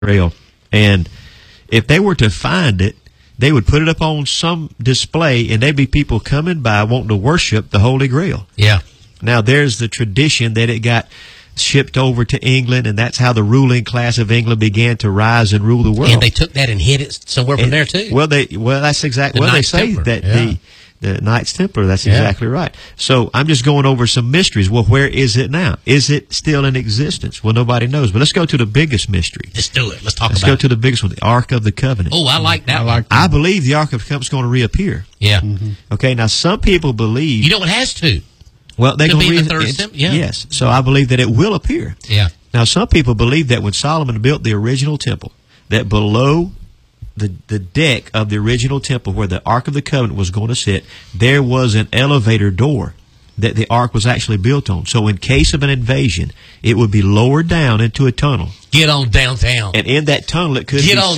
Grail. And if they were to find it, they would put it up on some display, and there'd be people coming by wanting to worship the Holy Grail. Yeah. Now, there's the tradition that it got shipped over to England, and that's how the ruling class of England began to rise and rule the world. And they took that and hid it somewhere from there, too. Well, that's exactly. Well, they say Templar. that the Knights Templar. That's exactly right. So I'm just going over some mysteries. Well, where is it now? Is it still in existence? Well, nobody knows. But let's go to the biggest mystery. Let's do it. Let's Let's go to the biggest one, the Ark of the Covenant. Oh, I like that one. I believe the Ark of the Covenant is going to reappear. Yeah. Okay, now some people believe. You know, it has to. Well, they're going to be in the third temple. Yeah. Yes. So I believe that it will appear. Yeah. Now, some people believe that when Solomon built the original temple, that below the deck of the original temple where the Ark of the Covenant was going to sit, there was an elevator door that the Ark was actually built on. So in case of an invasion, it would be lowered down into a tunnel. Get on downtown. And in that tunnel, it could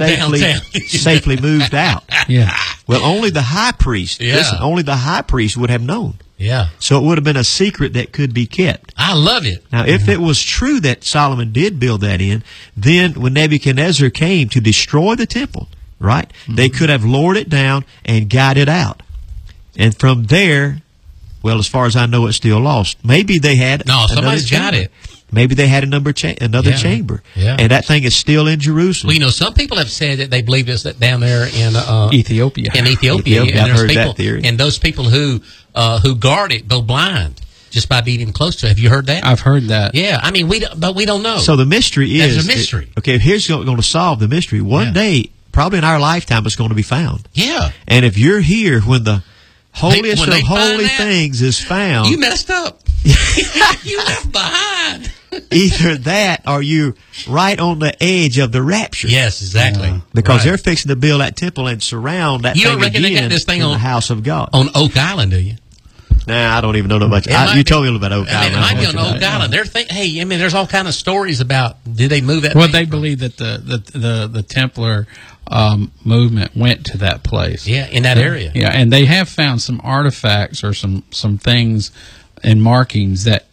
be safely moved out. Yeah. Well, only the high priest, only the high priest would have known. Yeah. So it would have been a secret that could be kept. I love it. Now, if it was true that Solomon did build that in, then when Nebuchadnezzar came to destroy the temple, right, they could have lowered it down and got it out. And from there, well, as far as I know, it's still lost. Maybe they had somebody's got it. Maybe they had another chamber. Yeah. And that thing is still in Jerusalem. Well, you know, some people have said that they believe it's down there in Ethiopia. In Ethiopia. I've And heard that theory. And those people who guard it go blind just by being close to it. Have you heard that? I've heard that. Yeah. I mean, we don't know. So the mystery is... There's a mystery. Here's going to solve the mystery. One day, probably in our lifetime, it's going to be found. Yeah. And if you're here when the holiest of holy things is found... You messed up. You left behind. Either that or you're right on the edge of the rapture. Yes, exactly. Because they're fixing to build that temple and surround that you thing don't reckon again they got this thing in on the house of God. On Oak Island, do you? Nah, I don't even know much. You told me a little about Oak Island. It might be on Oak Island. There's all kind of stories about, did they move that? Well, they believe that the Templar movement went to that place. Yeah, in that area. Yeah, and they have found some artifacts or some things and markings that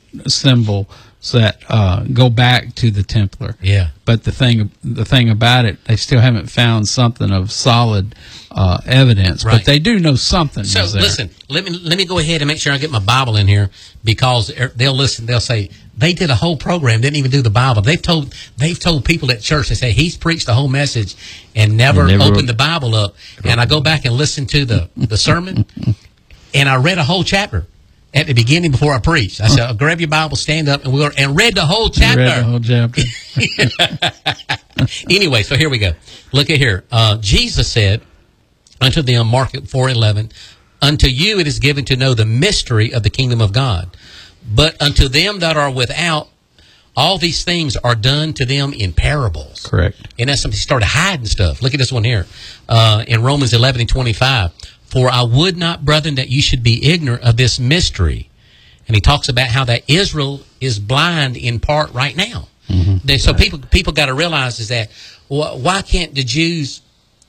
go back to the Templar. Yeah. But the thing about it, they still haven't found something of solid evidence. Right. But they do know something. So listen, let me go ahead and make sure I get my Bible in here, because they'll listen. They'll say they did a whole program, didn't even do the Bible. They've told people at church. They say he's preached the whole message and never opened the Bible up. And I go back and listen to the sermon, and I read a whole chapter at the beginning before I preached. I said, grab your Bible, stand up, and read the whole chapter. Anyway, so here we go. Look at here. Jesus said unto them, Mark 4:11, unto you it is given to know the mystery of the kingdom of God. But unto them that are without, all these things are done to them in parables. Correct. And that's something he started hiding stuff. Look at this one here. In Romans 11:25. For I would not, brethren, that you should be ignorant of this mystery. And he talks about how that Israel is blind in part right now. Mm-hmm. So people got to realize is that why can't the Jews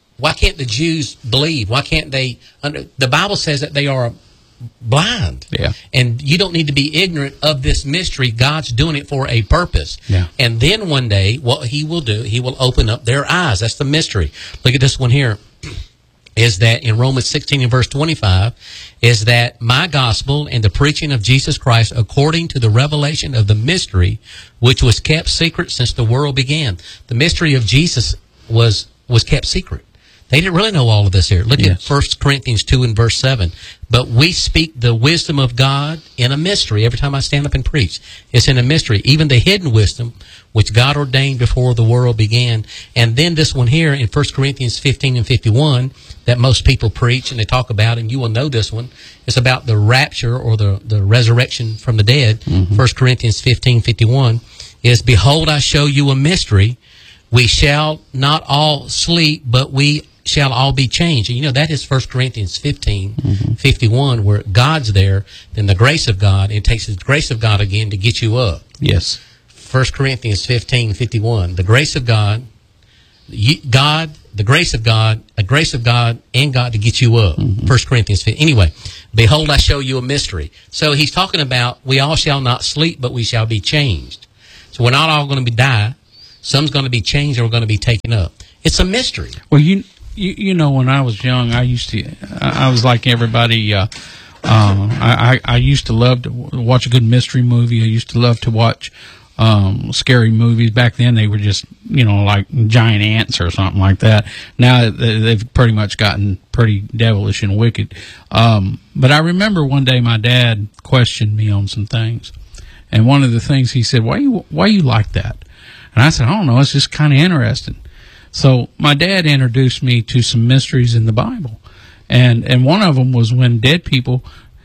believe? Why can't they? The Bible says that they are blind. Yeah. And you don't need to be ignorant of this mystery. God's doing it for a purpose. Yeah. And then one day, what he will do, he will open up their eyes. That's the mystery. Look at this one here. Is that in Romans 16 and verse 25, is that my gospel and the preaching of Jesus Christ according to the revelation of the mystery, which was kept secret since the world began. The mystery of Jesus was kept secret. They didn't really know all of this here. Look at 1 Corinthians 2 and verse 7. But we speak the wisdom of God in a mystery. Every time I stand up and preach, it's in a mystery. Even the hidden wisdom, which God ordained before the world began. And then this one here in 1 Corinthians 15 and 51 that most people preach and they talk about, and you will know this one. It's about the rapture or the resurrection from the dead. Mm-hmm. 1 Corinthians 15:51 is, behold, I show you a mystery. We shall not all sleep, but we shall all be changed. And you know, that is 1 Corinthians 15:51, where God's there, then the grace of God, it takes the grace of God again to get you up. Yes. 1 Corinthians 15:51, the grace of God, the grace of God, a grace of God and God to get you up. 1 Corinthians 15. Anyway, behold, I show you a mystery. So he's talking about we all shall not sleep, but we shall be changed. So we're not all going to die. Some's going to be changed or going to be taken up. It's a mystery. Well, you know, when I was young, I was like everybody. I used to love to watch a good mystery movie. I used to love to watch scary movies. Back then, they were just, you know, like giant ants or something like that. Now they've pretty much gotten pretty devilish and wicked. But I remember one day my dad questioned me on some things, and one of the things he said, "Why you like that?" And I said, "I don't know. It's just kind of interesting." So my dad introduced me to some mysteries in the Bible, and one of them was when dead people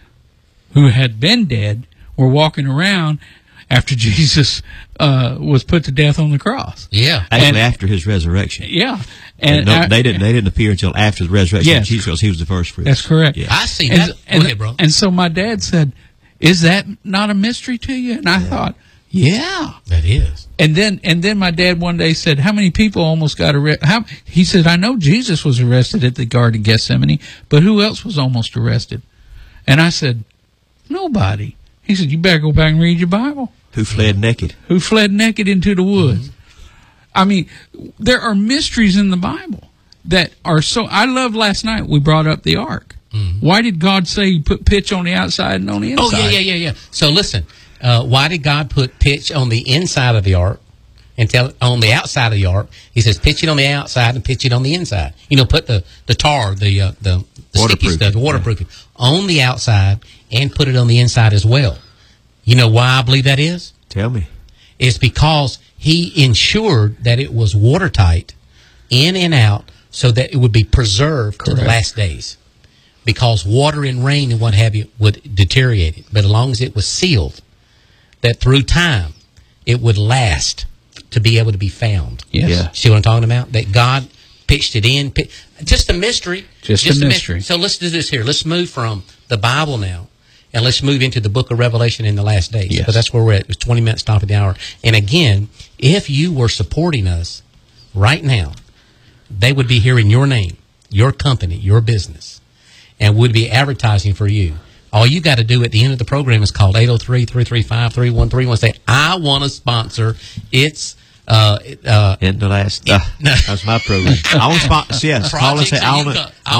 who had been dead were walking around after Jesus was put to death on the cross. Yeah, actually after his resurrection. Yeah, and they didn't appear until after the resurrection of Jesus, because he was the first fruit. That's correct. Yeah. I see that. Go ahead, bro. And so my dad said, "Is that not a mystery to you?" And I thought, "Yeah, that is." And then my dad one day said, "How many people almost got arrested?" He said, "I know Jesus was arrested at the Garden of Gethsemane, but who else was almost arrested?" And I said, "Nobody." He said, "You better go back and read your Bible." Who fled naked? Who fled naked into the woods? I mean, there are mysteries in the Bible that are so. I love last night we brought up the ark. Why did God say He put pitch on the outside and on the inside? Oh, yeah. So listen, why did God put pitch on the inside of the ark and on the outside of the ark? He says, pitch it on the outside and pitch it on the inside. You know, put the tar, the sticky stuff, the waterproofing on the outside and put it on the inside as well. You know why I believe that is? Tell me. It's because He ensured that it was watertight in and out so that it would be preserved to the last days. Because water and rain and what have you would deteriorate it. But as long as it was sealed, that through time it would last to be able to be found. Yes. Yeah. See what I'm talking about? That God pitched it in. Just a mystery. Just a mystery. So let's do this here. Let's move from the Bible now, and let's move into the book of Revelation in the last days. Yes. Because that's where we're at. It was 20 minutes, top of the hour. And again, if you were supporting us right now, they would be hearing your name, your company, your business, and would be advertising for you. All you got to do at the end of the program is call 803-335-3131. Say, I want to sponsor. It's in the last. That's my program. I want to sponsor. Yes, call and say, I want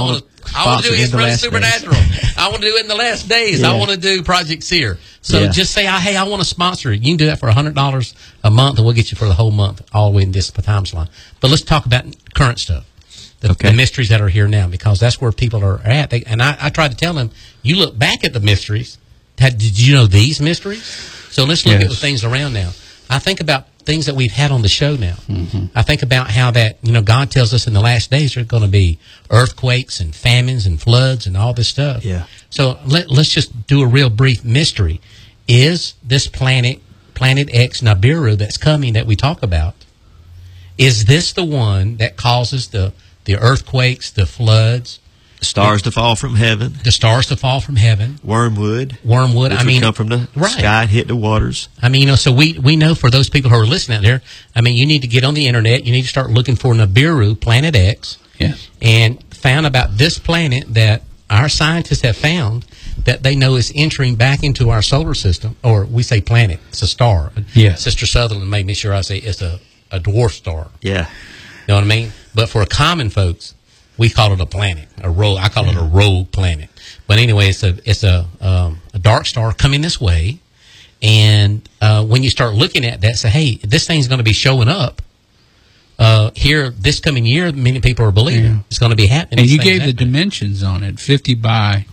to do it in the Supernatural. I want to do it in the last days. Yeah. I want to do Project Seer. So Yeah. just say, hey, I want to sponsor it. You can do that for $100 a month, and we'll get you for the whole month, all the way in this time slot. But let's talk about current stuff. The mysteries that are here now, because that's where people are at. And I tried to tell them, you look back at the mysteries. Did you know these mysteries? So let's look at the things around now. I think about things that we've had on the show now. I think about how that, God tells us in the last days there are going to be earthquakes and famines and floods and all this stuff. Yeah. So let's just do a real brief mystery. Is this planet X Nibiru that's coming that we talk about, is this the one that causes the earthquakes, the floods, stars to fall from heaven, wormwood, which would come from the sky and hit the waters. I mean, so we know for those people who are listening out there, I mean, you need to get on the internet. You need to start looking for Nibiru, Planet X, and found about this planet that our scientists have found that they know is entering back into our solar system, or we say planet, it's a star. Yes. Sister Sutherland made me sure I say it's a dwarf star. Yeah. You know what I mean? But for common folks, we call it a planet, a rogue. I call it a rogue planet. But anyway, it's a dark star coming this way, and when you start looking at that, say, hey, this thing's going to be showing up here this coming year. Many people are believing it's going to be happening. And you gave the dimensions on it, 50 by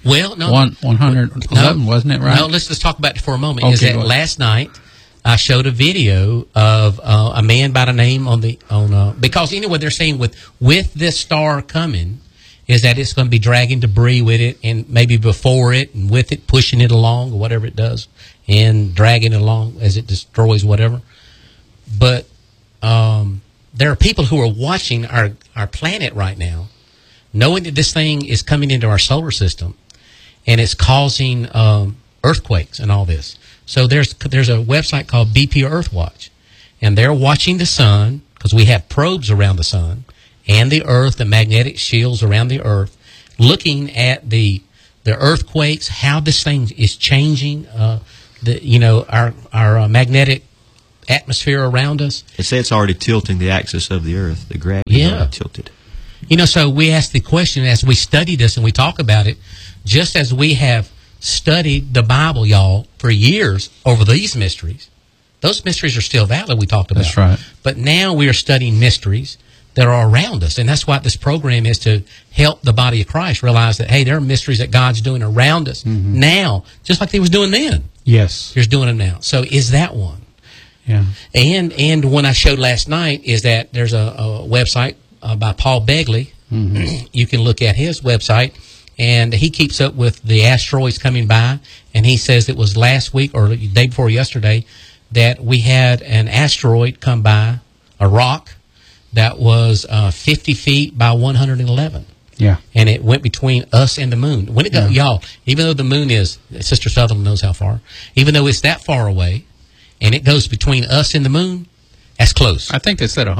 111, wasn't it? Right? No, let's just talk about it for a moment. Okay, is that last night I showed a video of a man by the name because anyway they're saying with this star coming is that it's going to be dragging debris with it, and maybe before it and with it, pushing it along or whatever it does, and dragging it along as it destroys whatever. But there are people who are watching our planet right now, knowing that this thing is coming into our solar system, and it's causing earthquakes and all this. So there's a website called BP Earthwatch, and they're watching the sun, because we have probes around the sun and the earth, the magnetic shields around the earth, looking at the earthquakes, how this thing is changing our magnetic atmosphere around us. It says it's already tilting the axis of the earth. The gravity is already tilted. You know, so we ask the question as we study this and we talk about it, just as we have studied the Bible, y'all, for years over these mysteries. Those mysteries are still valid, we talked about. That's right. But now we are studying mysteries that are around us. And that's what this program is, to help the body of Christ realize that, hey, there are mysteries that God's doing around us now, just like he was doing then. Yes. He's doing them now. So is that one? Yeah. And when I showed last night is that there's a website by Paul Begley. You can look at his website, and he keeps up with the asteroids coming by. And he says it was last week or the day before yesterday that we had an asteroid come by, a rock, that was 50 feet by 111. Yeah. And it went between us and the moon. When it y'all, even though the moon is, Sister Sutherland knows how far, even though it's that far away, and it goes between us and the moon, that's close. I think they said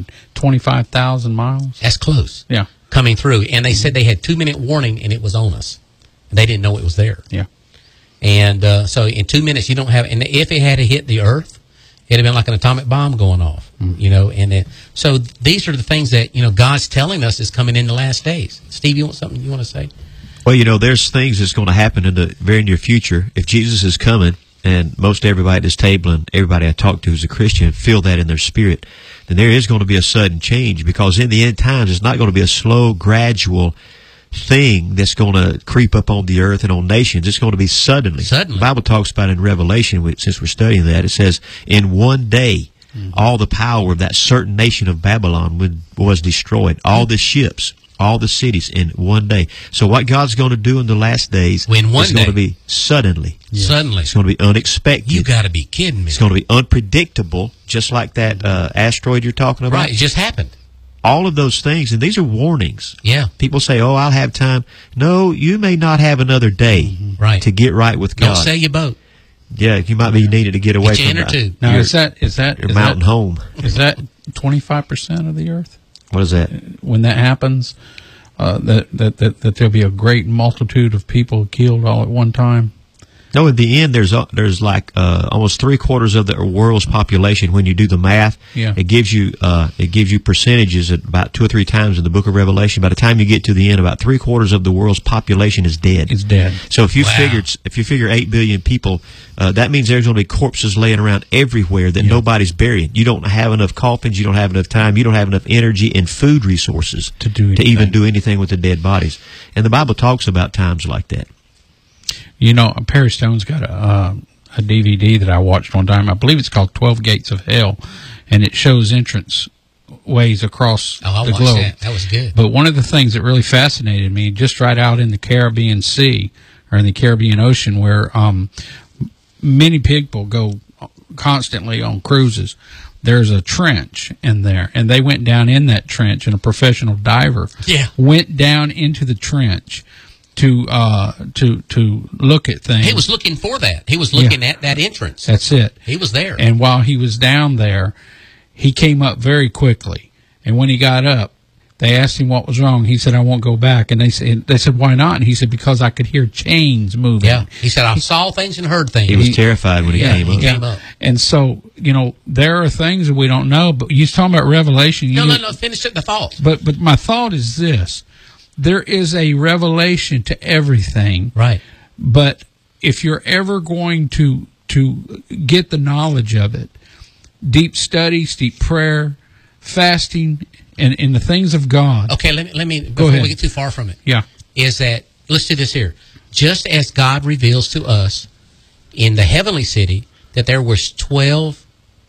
125,000 miles. That's close. Yeah. Coming through. And they said they had 2-minute warning, and it was on us. And they didn't know it was there. Yeah. And so in 2 minutes, you don't have, and if it had hit the earth, it'd have been like an atomic bomb going off, you know. And so these are the things that, you know, God's telling us is coming in the last days. Steve, you want something you want to say? Well, you know, there's things that's going to happen in the very near future. If Jesus is coming, and most everybody at this table and everybody I talk to who's a Christian feel that in their spirit, then there is going to be a sudden change, because in the end times, it's not going to be a slow, gradual thing that's going to creep up on the earth and on nations. It's going to be suddenly. The Bible talks about in Revelation, since we're studying that, it says, in one day, all the power of that certain nation of Babylon was destroyed. All the ships, all the cities in one day. So what God's going to do in the last days is going to be suddenly. Yeah. Suddenly. It's going to be unexpected. You got to be kidding me. It's going to be unpredictable, just like that asteroid you're talking about. Right, it just happened. All of those things, and these are warnings. Yeah. People say, oh, I'll have time. No, you may not have another day to get right with God. Don't sell your boat. Yeah, you might be needed to get away from that. Now, is that your mountain home? Is that 25% of the earth? What is that? When that happens, that there'll be a great multitude of people killed all at one time? No, in the end, there's like almost 3/4 of the world's population. When you do the math, it gives you percentages at about 2 or 3 times in the Book of Revelation. By the time you get to the end, about 3/4 of the world's population is dead. It's dead. So if you figure 8 billion people, that means there's going to be corpses laying around everywhere that nobody's burying. You don't have enough coffins. You don't have enough time. You don't have enough energy and food resources to even do anything with the dead bodies. And the Bible talks about times like that. You know, Perry Stone's got a DVD that I watched one time. I believe it's called 12 Gates of Hell, and it shows entrance ways across the globe. That was good. But one of the things that really fascinated me, just right out in the Caribbean Sea, or in the Caribbean Ocean, where many people go constantly on cruises, there's a trench in there, and they went down in that trench, and a professional diver went down into the trench to look at things. He was looking for that. He was looking at that entrance. That's it. He was there. And while he was down there, he came up very quickly. And when he got up, they asked him what was wrong. He said, I won't go back. And they said, why not? And he said, because I could hear chains moving. Yeah. He said, I saw things and heard things. He was terrified when he came up. And so, you know, there are things that we don't know. But you're talking about Revelation. No. Finish the thought. But my thought is this. There is a revelation to everything. Right. But if you're ever going to get the knowledge of it, deep studies, deep prayer, fasting, and in the things of God. Okay, let me before we get too far from it. Yeah. Is that, let's do this here. Just as God reveals to us in the heavenly city that there was 12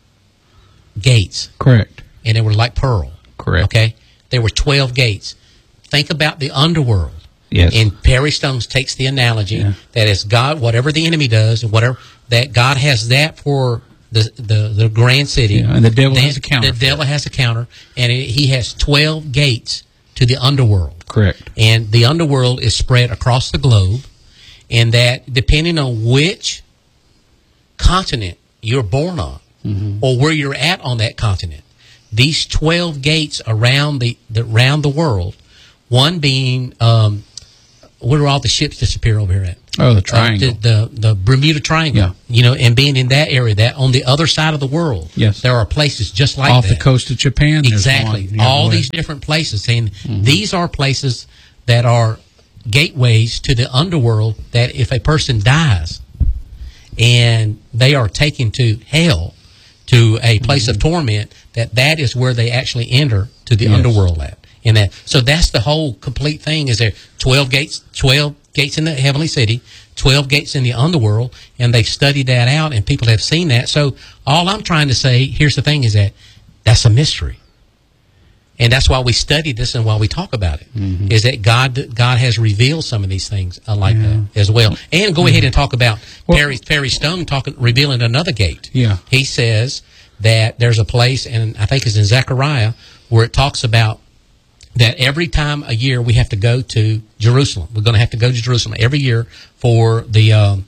gates. Correct. And they were like pearl. Correct. Okay? There were 12 gates. Think about the underworld. Yes. And Perry Stones takes the analogy that as God, whatever the enemy does, and whatever, that God has that for the grand city. Yeah, and the devil has a counter. The devil has a counter, and he has 12 gates to the underworld. Correct. And the underworld is spread across the globe, and that depending on which continent you're born on, or where you're at on that continent, these 12 gates around the world, one being where do all the ships disappear over here at? Oh, the triangle. The Bermuda Triangle. Yeah. And being in that area, that on the other side of the world, yes, there are places just like off that. the coast of Japan. Exactly. All these different places. And these are places that are gateways to the underworld, that if a person dies and they are taken to hell, to a place of torment, that is where they actually enter to the underworld at. And so that's the whole complete thing. Is there 12 gates in the heavenly city, 12 gates in the underworld, and they've studied that out, and people have seen that. So all I'm trying to say, here's the thing, is that's a mystery. And that's why we study this and why we talk about it, is that God has revealed some of these things like that as well. And go ahead and talk about Perry Stone revealing another gate. Yeah. He says that there's a place, and I think it's in Zechariah, where it talks about that every time a year we have to go to Jerusalem. We're going to have to go to Jerusalem every year for the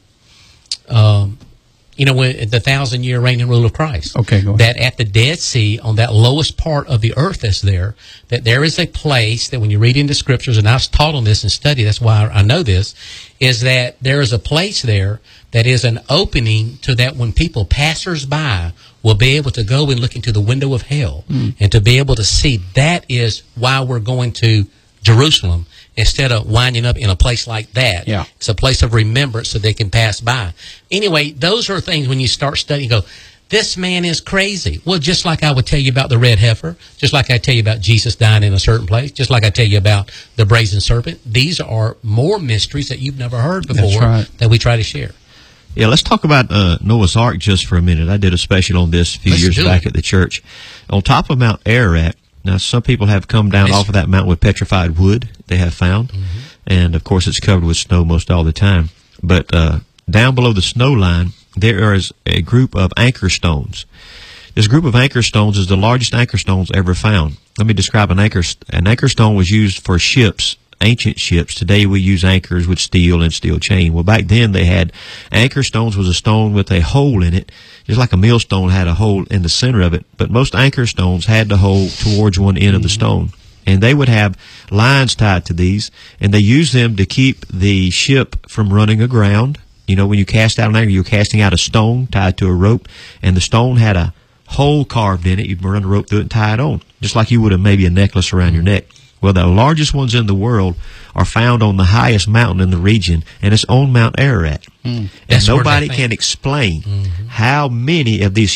when the 1,000-year reign and rule of Christ. Okay, go ahead. That at the Dead Sea, on that lowest part of the earth that's there, that there is a place that when you read into scriptures, and I've taught on this and studied, that's why I know this, is that there is a place there that is an opening to that when people, passers-by, will be able to go and look into the window of hell and to be able to see. That is why we're going to Jerusalem, instead of winding up in a place like that. Yeah. It's a place of remembrance so they can pass by. Anyway, those are things when you start studying, you go, this man is crazy. Well, just like I would tell you about the red heifer, just like I tell you about Jesus dying in a certain place, just like I tell you about the brazen serpent, these are more mysteries that you've never heard before that we try to share. Yeah, let's talk about Noah's Ark just for a minute. I did a special on this a few years back at the church. On top of Mount Ararat, now some people have come down off of that mountain with petrified wood, they have found. And, of course, it's covered with snow most all the time. But down below the snow line, there is a group of anchor stones. This group of anchor stones is the largest anchor stones ever found. Let me describe an anchor. An anchor stone was used for ships, ancient ships. Today we use anchors with steel and steel chain. Well, back then they had anchor stones was a stone with a hole in it, just like a millstone had a hole in the center of it. But most anchor stones had the hole towards one end of the stone. And they would have lines tied to these, and they used them to keep the ship from running aground. You know, when you cast out an anchor, you're casting out a stone tied to a rope, and the stone had a hole carved in it. You'd run the rope through it and tie it on, just like you would have maybe a necklace around your neck. Well, the largest ones in the world are found on the highest mountain in the region, and it's on Mount Ararat. And nobody can explain how many of these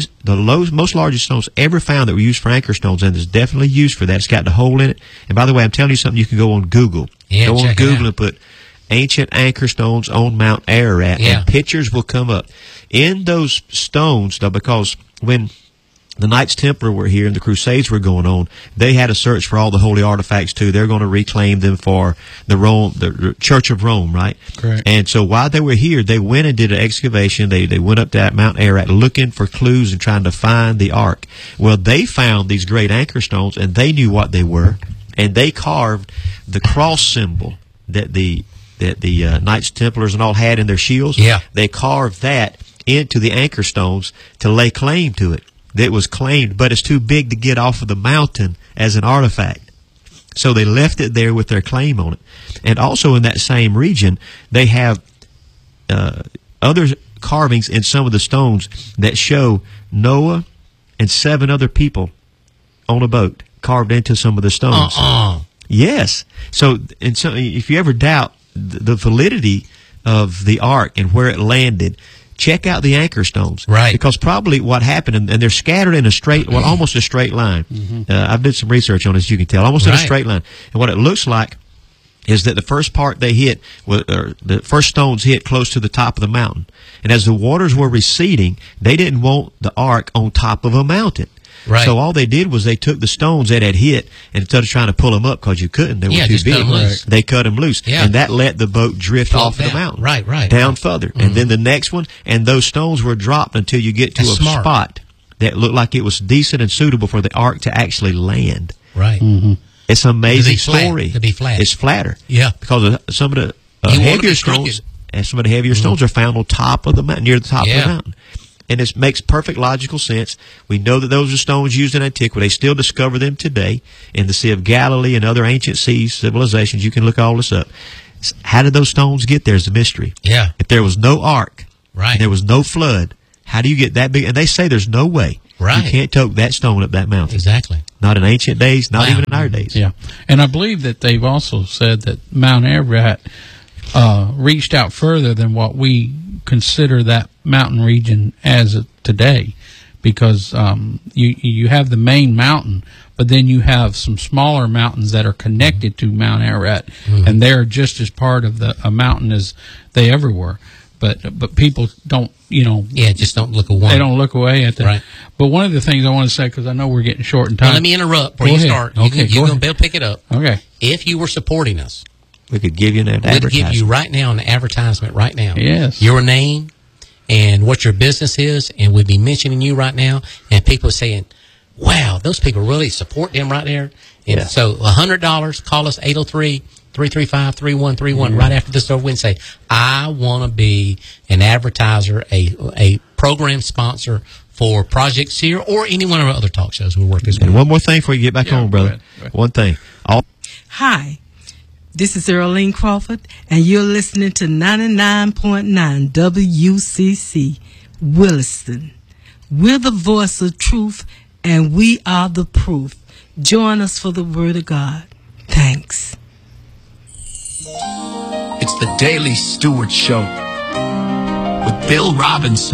most largest stones ever found that were used for anchor stones, and it's definitely used for that. It's got the hole in it. And by the way, I'm telling you something, you can go on Google. Go on Google and put ancient anchor stones on Mount Ararat, and pictures will come up. In those stones, though, because when the Knights Templar were here and the Crusades were going on, they had to search for all the holy artifacts too. They're going to reclaim them for the Church of Rome, right? Correct. And so while they were here, they went and did an excavation. They went up to Mount Ararat looking for clues and trying to find the Ark. Well, they found these great anchor stones, and they knew what they were, and they carved the cross symbol that the Knights Templars and all had in their shields. Yeah. They carved that into the anchor stones to lay claim to it. That was claimed, but it's too big to get off of the mountain as an artifact. So they left it there with their claim on it. And also in that same region, they have other carvings in some of the stones that show Noah and 7 other people on a boat carved into some of the stones. Yes. So if you ever doubt the validity of the Ark and where it landed, check out the anchor stones. Right. Because probably what happened, and they're scattered in almost a straight line. I've did some research on this, you can tell, almost in a straight line. And what it looks like is that the first part they hit, the first stones hit close to the top of the mountain. And as the waters were receding, they didn't want the Ark on top of a mountain. Right. So all they did was they took the stones that had hit, and instead of trying to pull them up because you couldn't, they were too just big, cut 'em loose. they cut them loose. And that let the boat drift off of the mountain. Down further. And then the next one, and those stones were dropped until you get to a spot that looked like it was decent and suitable for the Ark to actually land. Right. It's an amazing story. To be flat. It's flatter. Yeah. Because some of the heavier stones, stones are found on top of the mountain, near the top of the mountain. And it makes perfect logical sense. We know that those are stones used in antiquity. They still discover them today in the Sea of Galilee and other ancient sea civilizations. You can look all this up. How did those stones get there is a mystery. Yeah. If there was no ark, Right. and there was no flood, how do you get that big? And they say there's no way. Right. You can't tote that stone up that mountain. Exactly. Not in ancient days, not Wow. even in our days. Yeah, and I believe that they've also said that Mount Ararat reached out further than what we consider that mountain region as today, because you have the main mountain, but then you have some smaller mountains that are connected to Mount Ararat, and they're just as part of a mountain as they ever were. But people don't, Yeah, just don't look away. they don't look away at that. Right. But one of the things I want to say, because I know we're getting short in time. Now, let me interrupt before Go you ahead. start. Okay, You're go going to be able to pick it up. Okay. If you were supporting us, We could give you an we'd give advertisement. you right now an advertisement right now. Yes. Your name and what your business is, and we'd be mentioning you right now, and people saying, wow, those people really support them right there. And Yeah. so $100, call us 803-335-3131 right after this over and say, I want to be an advertiser, a program sponsor for Project Seer or any one of our other talk shows we work this And week. one more thing before you get back Yeah, on, go brother. ahead. Go ahead. One thing. Hi, this is Earlene Crawford, and you're listening to 99.9 WCC, Williston. We're the voice of truth, and we are the proof. Join us for the Word of God. Thanks. It's the Daily Stewart Show with Bill Robinson.